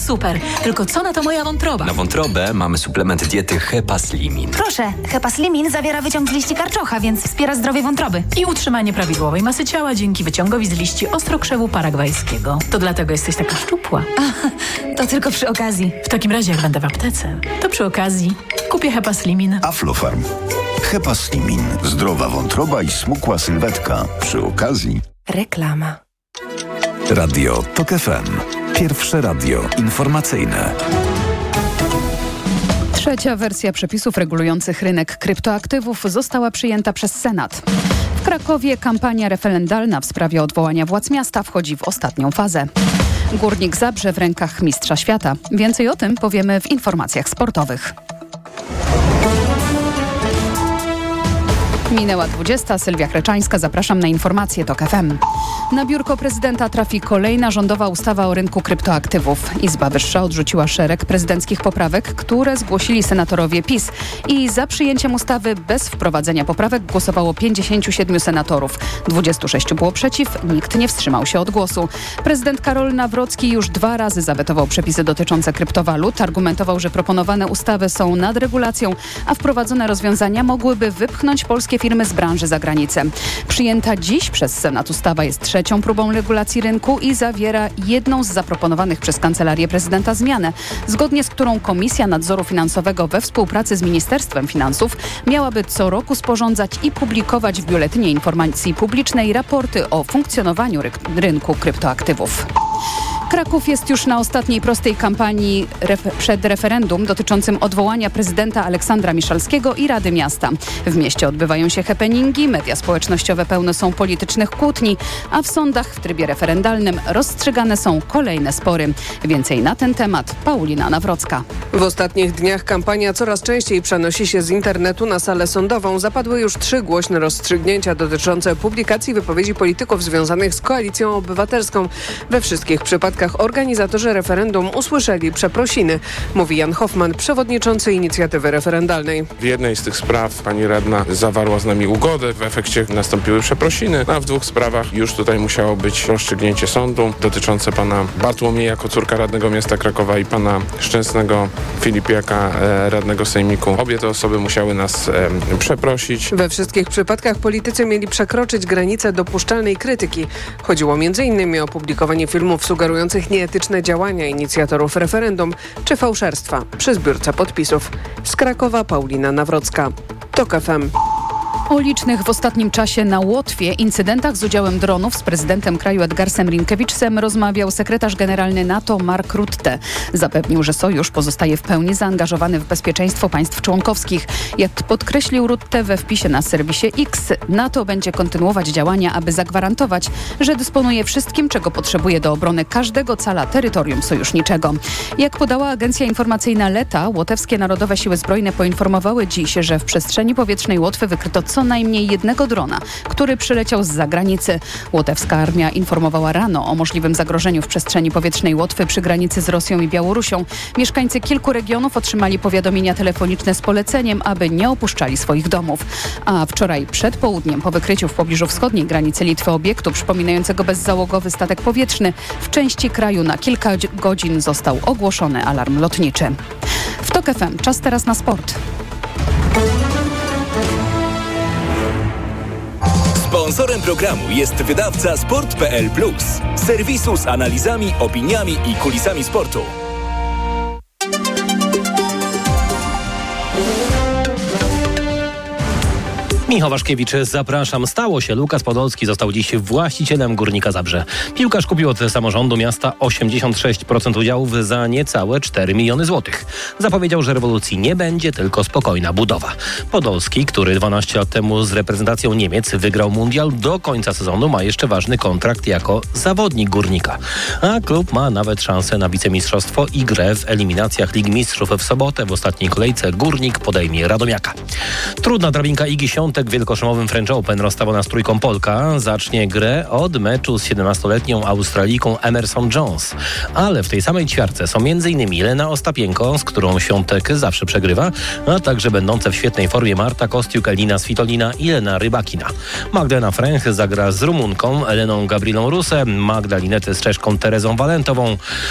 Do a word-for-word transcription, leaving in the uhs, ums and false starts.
super. Tylko co na to moja wątroba? Na wątrobę mamy suplement diety Hepaslimin. Proszę, Hepaslimin zawiera wyciąg z liści karczocha, więc wspiera zdrowie wątroby. I utrzymanie prawidłowej masy ciała dzięki wyciągowi z liści ostrokrzewu paragwajskiego. To dlatego jesteś taka szczupła. A, to tylko przy okazji. W takim razie, jak będę w aptece, to przy okazji kupię Hepaslimin. Aflofarm. Hepaslimin. Zdrowa wątroba i smukła sylwetka. Przy okazji. Reklama. Radio TOK F M. Pierwsze radio informacyjne. Trzecia wersja przepisów regulujących rynek kryptoaktywów została przyjęta przez Senat. W Krakowie kampania referendalna w sprawie odwołania władz miasta wchodzi w ostatnią fazę. Górnik Zabrze w rękach mistrza świata. Więcej o tym powiemy w informacjach sportowych. Minęła dwudziesta. Sylwia Kreczańska. Zapraszam na informacje TOK F M. Na biurko prezydenta trafi kolejna rządowa ustawa o rynku kryptoaktywów. Izba Wyższa odrzuciła szereg prezydenckich poprawek, które zgłosili senatorowie PiS. I za przyjęciem ustawy bez wprowadzenia poprawek głosowało pięćdziesięciu siedmiu senatorów. dwudziestu sześciu było przeciw, nikt nie wstrzymał się od głosu. Prezydent Karol Nawrocki już dwa razy zawetował przepisy dotyczące kryptowalut. Argumentował, że proponowane ustawy są nadregulacją, a wprowadzone rozwiązania mogłyby wypchnąć polskie firmy z branży za granicę. Przyjęta dziś przez Senat ustawa jest trzecią próbą regulacji rynku i zawiera jedną z zaproponowanych przez Kancelarię Prezydenta zmianę, zgodnie z którą Komisja Nadzoru Finansowego we współpracy z Ministerstwem Finansów miałaby co roku sporządzać i publikować w Biuletynie Informacji Publicznej raporty o funkcjonowaniu ry- rynku kryptoaktywów. Kraków jest już na ostatniej prostej kampanii ref- przed referendum dotyczącym odwołania prezydenta Aleksandra Miszalskiego i Rady Miasta. W mieście odbywają się happeningi, media społecznościowe pełne są politycznych kłótni, a w sądach w trybie referendalnym rozstrzygane są kolejne spory. Więcej na ten temat Paulina Nawrocka. W ostatnich dniach kampania coraz częściej przenosi się z internetu na salę sądową. Zapadły już trzy głośne rozstrzygnięcia dotyczące publikacji wypowiedzi polityków związanych z Koalicją Obywatelską. We wszystkich przypadkach organizatorzy referendum usłyszeli przeprosiny, mówi Jan Hoffman, przewodniczący inicjatywy referendalnej. W jednej z tych spraw pani radna zawarła z nami ugodę, w efekcie nastąpiły przeprosiny, a w dwóch sprawach już tutaj musiało być rozstrzygnięcie sądu dotyczące pana Bartłomieja Kocurka, radnego miasta Krakowa, i pana Szczęsnego Filipiaka, e, radnego sejmiku. Obie te osoby musiały nas e, przeprosić. We wszystkich przypadkach politycy mieli przekroczyć granicę dopuszczalnej krytyki. Chodziło między innymi o publikowanie filmów sugerujących nieetyczne działania inicjatorów referendum czy fałszerstwa przy zbiórce podpisów. Z Krakowa Paulina Nawrocka. TOK F M. O licznych w ostatnim czasie na Łotwie incydentach z udziałem dronów z prezydentem kraju Edgarsem Rinkeviczem rozmawiał sekretarz generalny NATO Mark Rutte. Zapewnił, że sojusz pozostaje w pełni zaangażowany w bezpieczeństwo państw członkowskich. Jak podkreślił Rutte we wpisie na serwisie X, NATO będzie kontynuować działania, aby zagwarantować, że dysponuje wszystkim, czego potrzebuje do obrony każdego cala terytorium sojuszniczego. Jak podała agencja informacyjna Leta, łotewskie Narodowe Siły Zbrojne poinformowały dziś, że w przestrzeni powietrznej Łotwy wykryto co najmniej jednego drona, który przyleciał z zagranicy. Łotewska armia informowała rano o możliwym zagrożeniu w przestrzeni powietrznej Łotwy przy granicy z Rosją i Białorusią. Mieszkańcy kilku regionów otrzymali powiadomienia telefoniczne z poleceniem, aby nie opuszczali swoich domów. A wczoraj przed południem, po wykryciu w pobliżu wschodniej granicy Litwy obiektu przypominającego bezzałogowy statek powietrzny, w części kraju na kilka godzin został ogłoszony alarm lotniczy. W TOK F M czas teraz na sport. Sponsorem programu jest wydawca sport kropka p l plus, serwisu z analizami, opiniami i kulisami sportu. Michał Waszkiewicz, zapraszam. Stało się. Lukas Podolski został dziś właścicielem Górnika Zabrze. Piłkarz kupił od samorządu miasta osiemdziesiąt sześć procent udziałów za niecałe cztery miliony złotych. Zapowiedział, że rewolucji nie będzie, tylko spokojna budowa. Podolski, który dwanaście lat temu z reprezentacją Niemiec wygrał mundial, do końca sezonu ma jeszcze ważny kontrakt jako zawodnik Górnika. A klub ma nawet szansę na wicemistrzostwo i grę w eliminacjach Ligi Mistrzów. W sobotę w ostatniej kolejce Górnik podejmie Radomiaka. Trudna drabinka Igi Świątek w wielkoszlemowym French Open rozstawiona z trójką Polka zacznie grę od meczu z siedemnastoletnią Australijką Emerson Jones. Ale w tej samej ćwiartce są m.in. Lena Ostapienko, z którą Świątek zawsze przegrywa, a także będące w świetnej formie Marta Kostiuk, Elina Svitolina i Lena Rybakina. Magdalena Fręch zagra z Rumunką Eleną Gabrielą Rusem, Magdalinety z Czeszką Terezą Walentową,